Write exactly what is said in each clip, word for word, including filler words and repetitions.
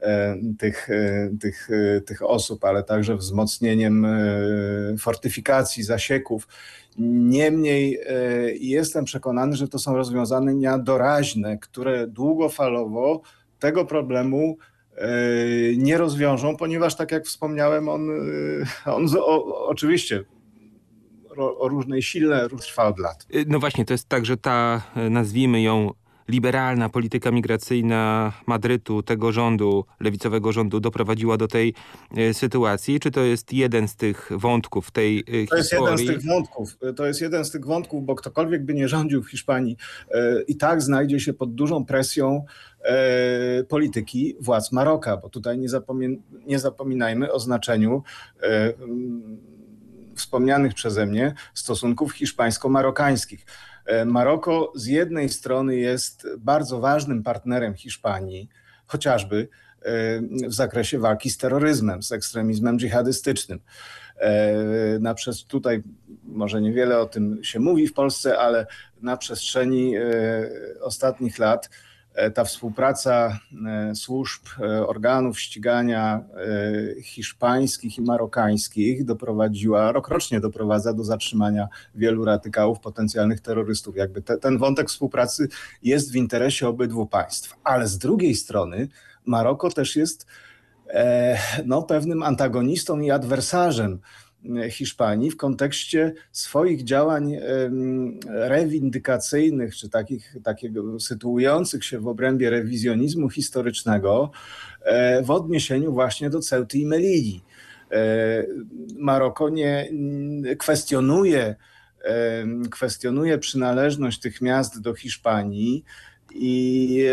tych, tych, tych osób, ale także wzmocnieniem fortyfikacji, zasieków. Niemniej jestem przekonany, że to są rozwiązania doraźne, które długofalowo tego problemu nie rozwiążą, ponieważ tak jak wspomniałem, on, on o, oczywiście o, o różnej sile trwa od lat. No właśnie, to jest tak, że ta, nazwijmy ją, liberalna polityka migracyjna Madrytu, tego rządu, lewicowego rządu, doprowadziła do tej e, sytuacji? Czy to jest jeden z tych wątków tej e, historii? To jest jeden z tych wątków. To jest jeden z tych wątków, bo ktokolwiek by nie rządził w Hiszpanii, e, i tak znajdzie się pod dużą presją e, polityki władz Maroka, bo tutaj nie, zapomin nie zapominajmy o znaczeniu e, wspomnianych przeze mnie stosunków hiszpańsko-marokańskich. Maroko z jednej strony jest bardzo ważnym partnerem Hiszpanii, chociażby w zakresie walki z terroryzmem, z ekstremizmem dżihadystycznym. Na przes- tutaj może niewiele o tym się mówi w Polsce, ale na przestrzeni ostatnich lat ta współpraca służb, organów ścigania hiszpańskich i marokańskich doprowadziła, rokrocznie doprowadza do zatrzymania wielu radykałów, potencjalnych terrorystów. Jakby te, ten wątek współpracy jest w interesie obydwu państw. Ale z drugiej strony Maroko też jest e, no, pewnym antagonistą i adwersarzem Hiszpanii w kontekście swoich działań rewindykacyjnych, czy takich, takiego sytuujących się w obrębie rewizjonizmu historycznego w odniesieniu właśnie do Ceuty i Melilli. Maroko nie kwestionuje, kwestionuje przynależność tych miast do Hiszpanii i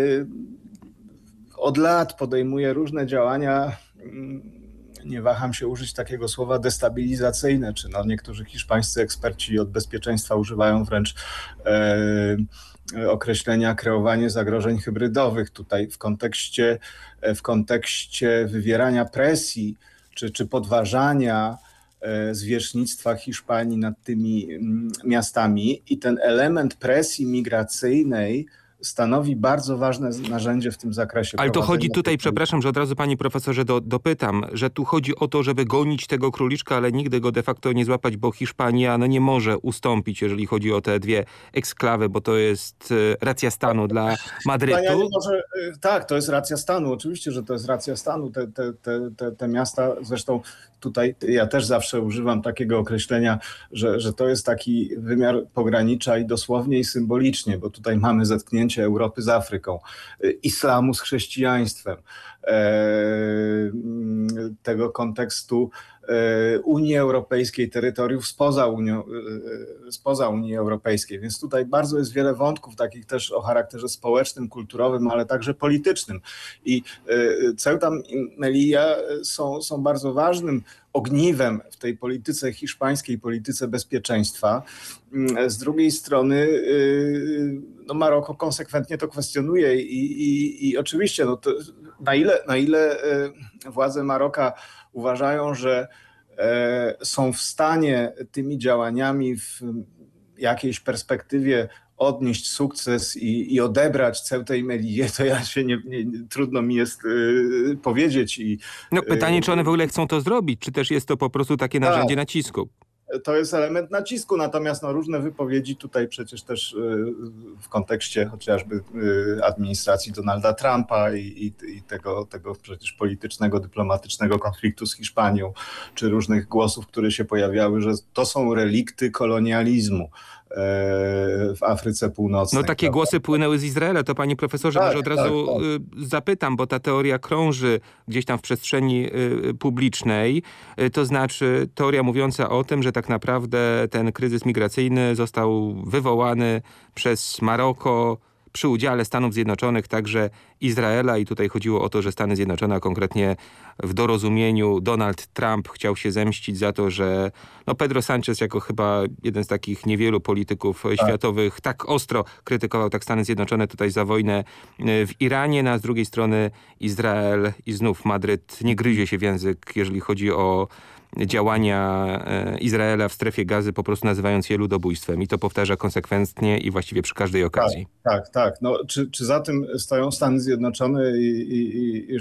od lat podejmuje różne działania, nie waham się użyć takiego słowa, destabilizacyjne, czy no niektórzy hiszpańscy eksperci od bezpieczeństwa używają wręcz e, określenia kreowanie zagrożeń hybrydowych. Tutaj w kontekście, w kontekście wywierania presji czy, czy podważania e, zwierzchnictwa Hiszpanii nad tymi miastami i ten element presji migracyjnej stanowi bardzo ważne narzędzie w tym zakresie. Ale to chodzi tutaj, przepraszam, że od razu panie profesorze do, dopytam, że tu chodzi o to, żeby gonić tego króliczka, ale nigdy go de facto nie złapać, bo Hiszpania no, nie może ustąpić, jeżeli chodzi o te dwie eksklawy, bo to jest racja stanu dla Madrytu. Nie może, tak, to jest racja stanu, oczywiście, że to jest racja stanu. Te, te, te, te, te miasta, zresztą tutaj ja też zawsze używam takiego określenia, że, że to jest taki wymiar pogranicza i dosłownie i symbolicznie, bo tutaj mamy zetknięcie Europy z Afryką, islamu z chrześcijaństwem, tego kontekstu Unii Europejskiej, terytoriów spoza, Unią, spoza Unii Europejskiej. Więc tutaj bardzo jest wiele wątków takich też o charakterze społecznym, kulturowym, ale także politycznym. I Ceuta i Melilla są, są bardzo ważnym ogniwem w tej polityce hiszpańskiej, polityce bezpieczeństwa. Z drugiej strony no Maroko konsekwentnie to kwestionuje i, i, i oczywiście no to na ile, na ile władze Maroka uważają, że e, są w stanie tymi działaniami w jakiejś perspektywie odnieść sukces i, i odebrać Ceutę i Melillę, to ja się nie, nie, trudno mi jest y, powiedzieć. I, no pytanie, czy one w ogóle chcą to zrobić, czy też jest to po prostu takie narzędzie tak. nacisku? To jest element nacisku, natomiast no, różne wypowiedzi tutaj przecież też w kontekście chociażby administracji Donalda Trumpa i, i, i tego, tego przecież politycznego, dyplomatycznego konfliktu z Hiszpanią, czy różnych głosów, które się pojawiały, że to są relikty kolonializmu w Afryce Północnej. No takie prawda? głosy płynęły z Izraela, to panie profesorze, Tak, może od razu tak, tak. zapytam, bo ta teoria krąży gdzieś tam w przestrzeni publicznej, to znaczy teoria mówiąca o tym, że tak naprawdę ten kryzys migracyjny został wywołany przez Maroko przy udziale Stanów Zjednoczonych, także Izraela i tutaj chodziło o to, że Stany Zjednoczone, a konkretnie w dorozumieniu Donald Trump chciał się zemścić za to, że no Pedro Sanchez jako chyba jeden z takich niewielu polityków tak. światowych tak ostro krytykował tak Stany Zjednoczone tutaj za wojnę w Iranie, no a z drugiej strony Izrael i znów Madryt nie gryzie się w język, jeżeli chodzi o działania Izraela w strefie Gazy, po prostu nazywając je ludobójstwem i to powtarza konsekwentnie i właściwie przy każdej okazji. Tak, tak, tak. No, czy, czy za tym stoją Stany Zjednoczone i, i, i